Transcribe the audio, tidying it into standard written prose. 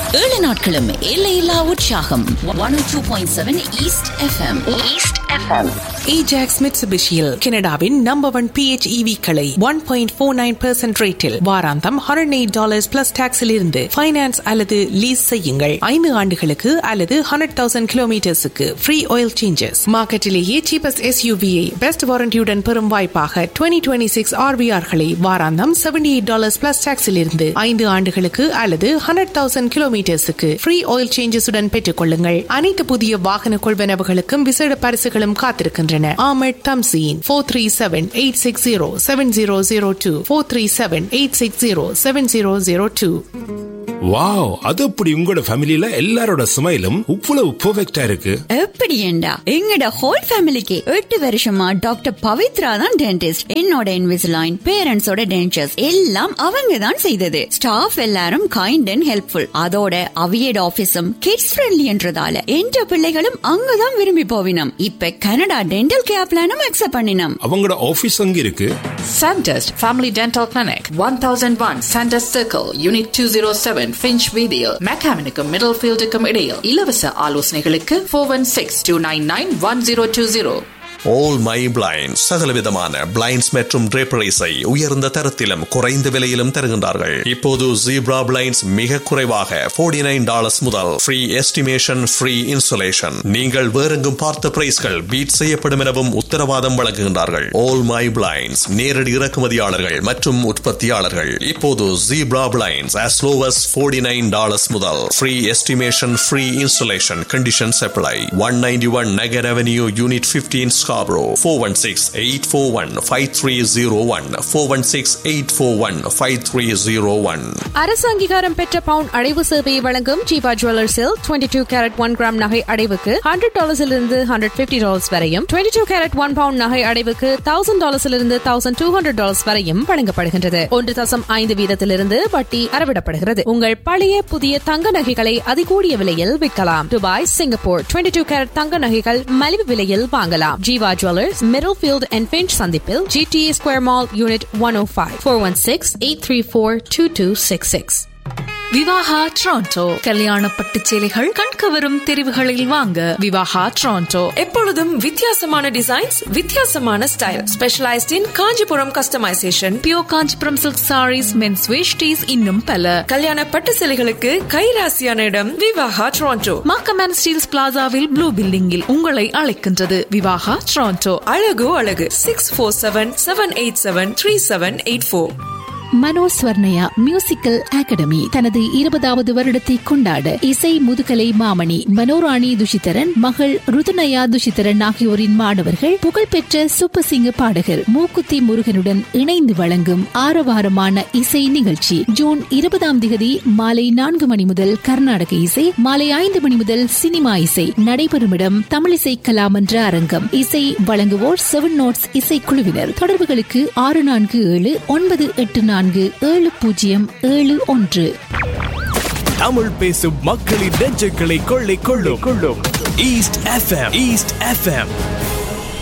7 நாட்களும் எல்லையில்லா உற்சாகம். 102.7 ஈஸ்ட் எஃப்எம். Ajax Mitsubishiயில் கனடாவின் நம்பர் 1 PHEV களை 1.49% ரேட்டில் வாராந்தம் $108 பிளஸ் டாக்ஸில் இருந்து ஃபைனான்ஸ் அல்லது லீஸ் செய்யுங்கள். 5 ஆண்டுகளுக்கு அல்லது 100,000 கிலோமீட்டர்ஸுக்கு free oil changes. மார்க்கெட்டிலேயே cheapest SUV-ஐ best வாரண்டியுடன் பெறும் வாய்ப்பாக 2026 RVR-களை வாராந்தம் $78 பிளஸ் டாக்ஸில் இருந்து 5 ஆண்டுகளுக்கு அல்லது 100,000 கிலோமீட்டர்ஸுக்கு ஃப்ரீ ஆயில் சேஞ்சஸுடன் பெற்றுக் கொள்ளுங்கள். அனைத்து புதிய வாகன கொள்வனவுகளுக்கும் விசேட பரிசுகளும் காத்திருக்கின்றன. ஆமட் தம்சீன் 437-860-7002 437-860-7002. வாவ், அது அப்படி உங்களோட ஃபேமிலில எல்லாரோட ஸ்மைலும் இவ்வளவு பெர்ஃபெக்ட்டா இருக்கு. எப்படி ஏண்டா எங்கட ஹோல் ஃபேமிலிக்கு 8 வருஷமா டாக்டர் பவித்ரா தான் டென்டிஸ்ட். என்னோட இன்விசிலைன், பேரண்ட்ஸோட டென்டர்ஸ் எல்லாம் அவங்க தான் செய்தது. ஸ்டாஃப் எல்லாரும் கைண்ட் அண்ட் ஹெல்ப்ஃபுல். அதோட அவியட் ஆபீஸும் கிட்ஸ் ஃப்ரெண்ட்லின்றதால என்ற பிள்ளைகளும் அங்கதான் விரும்பி போவினம். இப்ப கனடா டென்டல் கேர் பிளானும் அக்செப்ட் பண்ணினோம். அவங்களோட ஆபீஸ் அங்க இருக்கு. Sandest Family Dental Clinic, 1001 Sandest Circle, Unit 207, Finch Video, Mechanical Middlefield இடையில். இலவச ஆலோசனைகளுக்கு 416-299-1020. All My Blinds சகலவிதமான பிளைண்ட்ஸ் மற்றும் draperies-ஐ உயர்ந்த தரத்திலும் குறைந்த விலையிலும் தருகின்றார்கள். இப்போது Zebra Blinds மிக குறைவாக $49 முதல் ஃப்ரீ எஸ்டிமேஷன், ஃப்ரீ இன்ஸ்டாலேஷன். நீங்கள் வேறெங்கும் பார்த்த பிரைஸ்கள் பீட் செய்யப்படும் எனவும் உத்தரவாதம் வழங்குகின்றார்கள். All My Blinds நேரடி இறக்குமதியாளர்கள் மற்றும் உற்பத்தியாளர்கள். இப்போது Zebra Blinds as low as $49 முதல் free estimation, free installation. Conditions apply. 191 Nagar Avenue, Unit 15, Scarborough. 416-841-5301 416-841-5301. அரசு அங்கீகாரம் பெற்ற பவுண்ட் அடைவு சேவையை வழங்கும் ஜீவா ஜுவல்லர்ஸில் 22 கேரட் 1 கிராம் நகை அடைவுக்கு $100 $150 வரையும், 22 கேரட் 1 பவுண்ட் நகை அடைவுக்கு $1,000 $1,200 வரையும் வழங்கப்படுகின்றது. 1.5 வீதத்திலிருந்து வட்டி அறவிடப்படுகிறது. உங்கள் பழைய புதிய தங்க நகைகளை அதிகூடிய விலையில் விற்கலாம். துபாய், சிங்கப்பூர் 22 கேரட் தங்க நகைகள் மலிவு விலையில் வாங்கலாம். Jeeva jewellers, Middlefield and pinch சந்திப்பில் GTA Square Mall, Unit 105. 416-834-2266. Vivaha Toronto. கல்யாண பட்டு சேலைகள் கண்கவரும் தெரிவுகளில் வாங்க விவாகா டொரண்டோ. எப்பொழுதும் வித்தியாசமான டிசைன்ஸ், வித்தியாசமான ஸ்டைல். ஸ்பெஷலைஸ்ட் இன் Kanchipuram customisation, pure Kanchipuram silk saris, men's veshtis, இன்னும் பல. கல்யாண பட்டு சேலைகளுக்கு கைராசியான இடம் விவாகா டொரண்டோ. மார்க்கம் & ஸ்டீல்ஸ் பிளாசாவில் ப்ளூ பில்டிங்கில் உங்களை அழைக்கின்றது விவாகா டொரண்டோ. அழகு அழகு. 647-787-3784. மனோஸ்வர்ணயா மியூசிக்கல் அகாடமி தனது 20வது வருடத்தை கொண்டாட இசை முதுகலை மாமணி மனோராணி துஷிதரன், மகள் ருதுநயா துஷிதரன் ஆகியோரின் மாணவர்கள் புகழ்பெற்ற சூப்பர் சிங்கர் பாடகர் மூக்குத்தி முருகனுடன் இணைந்து வழங்கும் ஆரவாரமான இசை நிகழ்ச்சி ஜூன் 20 மாலை 4 மணி முதல் கர்நாடக இசை, மாலை 5 மணி முதல் சினிமா இசை நடைபெறும் இடம் தமிழிசை கலாமன்ற அரங்கம். இசை வழங்குவோர் 7 Notes இசைக்குழுவினர். தொடர்புகளுக்கு 647-984-7071. தமிழ் பேசும் மக்களின் நெஞ்சுகளை கொள்ளை கொள்ளும் ஈஸ்ட் எஃப்எம்.